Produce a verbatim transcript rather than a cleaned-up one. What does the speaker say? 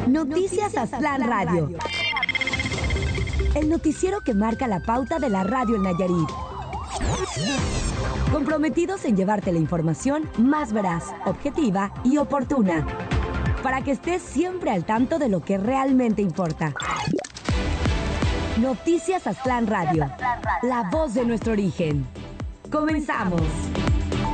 Noticias Aztlán Radio. El noticiero que marca la pauta de la radio en Nayarit. Comprometidos en llevarte la información más veraz, objetiva y oportuna, para que estés siempre al tanto de lo que realmente importa. Noticias Aztlán Radio, la voz de nuestro origen. Comenzamos.